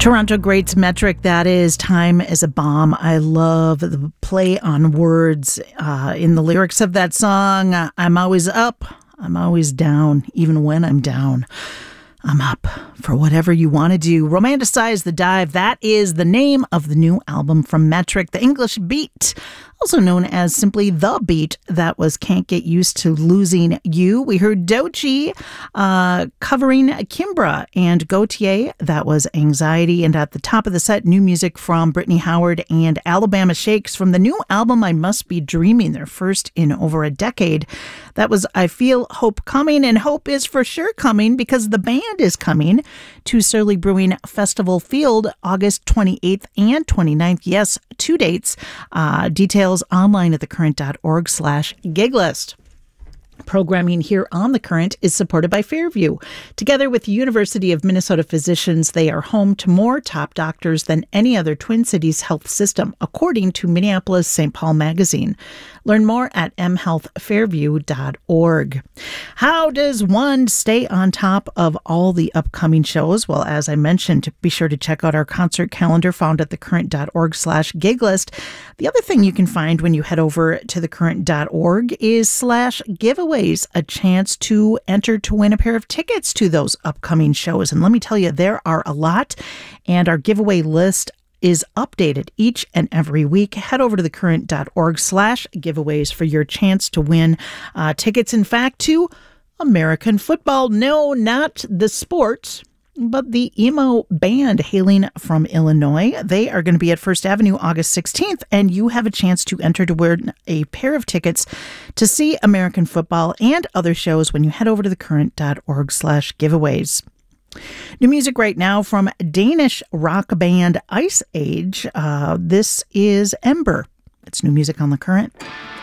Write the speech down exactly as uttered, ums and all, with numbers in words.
Toronto greats Metric, that is Time is a Bomb. I love the play on words uh, in the lyrics of that song. I'm always up, I'm always down, even when I'm down. I'm up for whatever you want to do. Romanticize the Dive. That is the name of the new album from Metric. The English Beat, also known as simply The Beat, that was Can't Get Used to Losing You. We heard Doechii uh, covering Kimbra and Gautier. That was Anxiety. And at the top of the set, new music from Brittany Howard and Alabama Shakes from the new album I Must Be Dreaming, their first in over a decade. That was I Feel Hope Coming, and hope is for sure coming because the band is coming to Surly Brewing Festival Field August twenty-eighth and twenty-ninth. Yes, two dates. Uh, details online at thecurrent.org slash gig list. Programming here on The Current is supported by Fairview. Together with the University of Minnesota physicians, they are home to more top doctors than any other Twin Cities health system, according to Minneapolis Saint Paul Magazine. Learn more at m health fairview dot org. How does one stay on top of all the upcoming shows? Well, as I mentioned, be sure to check out our concert calendar found at thecurrent.org slash gig list. The other thing you can find when you head over to thecurrent dot org is slash giveaways, a chance to enter to win a pair of tickets to those upcoming shows. And let me tell you, there are a lot, and our giveaway list is updated each and every week. Head over to thecurrent.org slash giveaways for your chance to win uh, tickets, in fact, to American football. No, not the sport, but the emo band hailing from Illinois. They are going to be at First Avenue August sixteenth, and you have a chance to enter to win a pair of tickets to see American football and other shows when you head over to thecurrent.org slash giveaways. New music right now from Danish rock band Ice Age. Uh, this is Ember. It's new music on The Current.